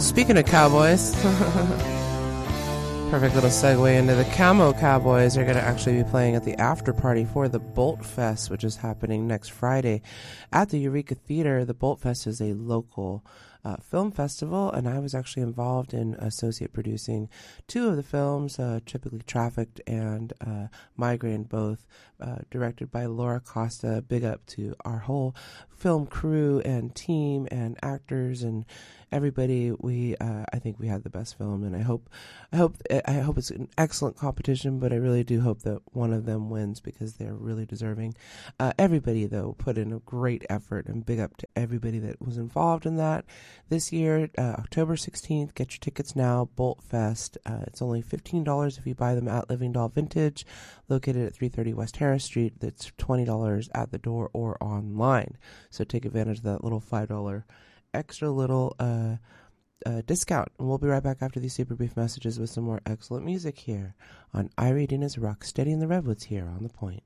Speaking of cowboys, perfect little segue into the Camo Cowboys. Are going to actually be playing at the after party for the Bolt Fest, which is happening next Friday at the Eureka Theater. The Bolt Fest is a local film festival, and I was actually involved in associate producing two of the films, Typically Trafficked and Migraine, both directed by Laura Costa. Big up to our whole film crew and team and actors and everybody. I think we had the best film, and I hope it's an excellent competition, but I really do hope that one of them wins because they're really deserving. Everybody, though, put in a great effort, and big up to everybody that was involved in that. This year, October 16th, get your tickets now, Bolt Fest. It's only $15 if you buy them at Living Doll Vintage, located at 330 West Harris Street. That's $20 at the door or online. So take advantage of that little $5 extra little discount. And we'll be right back after these super brief messages with some more excellent music here on Ira Dina's Rock Steady in the Redwoods here on The Point.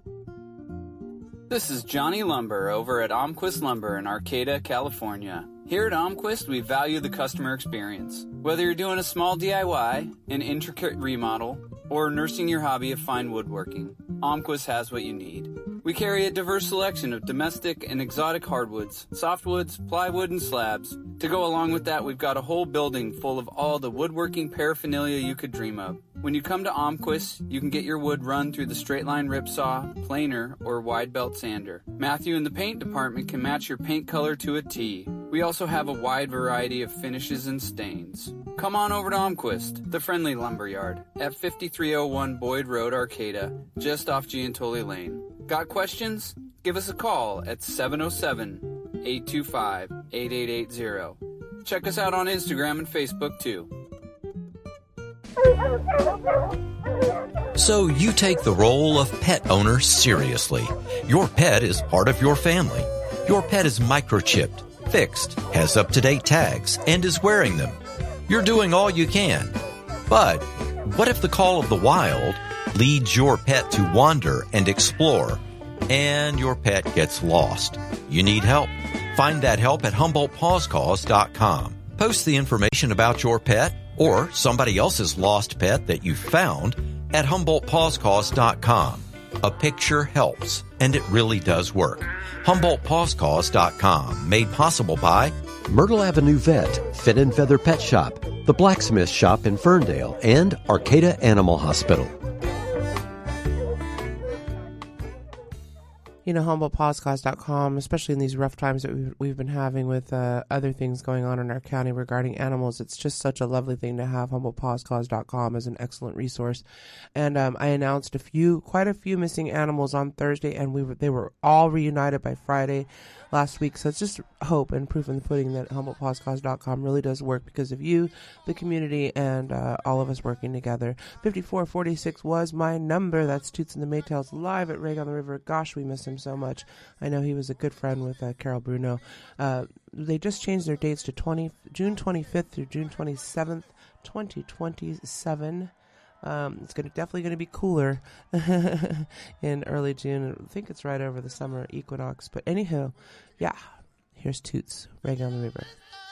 This is Johnny Lumber over at Almquist Lumber in Arcata, California. Here at Almquist, we value the customer experience. Whether you're doing a small DIY, an intricate remodel, or nursing your hobby of fine woodworking, Almquist has what you need. We carry a diverse selection of domestic and exotic hardwoods, softwoods, plywood, and slabs. To go along with that, we've got a whole building full of all the woodworking paraphernalia you could dream of. When you come to Almquist, you can get your wood run through the straight line rip saw, planer, or wide belt sander. Matthew in the paint department can match your paint color to a T. We also have a wide variety of finishes and stains. Come on over to Almquist, the friendly lumberyard, at 5301 Boyd Road, Arcata, just off Giantoli Lane. Got questions? Give us a call at 707-825-8880. Check us out on Instagram and Facebook, too. So you take the role of pet owner seriously. Your pet is part of your family. Your pet is microchipped, fixed, has up-to-date tags, and is wearing them. You're doing all you can. But what if the call of the wild leads your pet to wander and explore, and your pet gets lost? You need help. Find that help at HumboldtPawsCause.com. Post the information about your pet or somebody else's lost pet that you found at HumboldtPawsCause.com. A picture helps, and it really does work. HumboldtPawsCause.com, made possible by Myrtle Avenue Vet, Fit and Feather Pet Shop, The Blacksmith Shop in Ferndale, and Arcata Animal Hospital. You know, HumboldtPawsCause.com, especially in these rough times that we've been having with other things going on in our county regarding animals, it's just such a lovely thing to have HumboldtPawsCause.com as an excellent resource. And I announced quite a few missing animals on Thursday, and they were all reunited by Friday last week. So it's just hope and proof in the pudding that HumboldtPawsCause.com really does work because of you, the community, and all of us working together. 5446 was my number. That's Toots and the Maytals live at Rag on the River. Gosh, we miss him so much. I know he was a good friend with Carol Bruno. They just changed their dates to June 25th through June 27th, 2027. It's definitely going to be cooler in early June. I think it's right over the summer equinox. But anyhow, yeah, here's Toots, Rag on the River.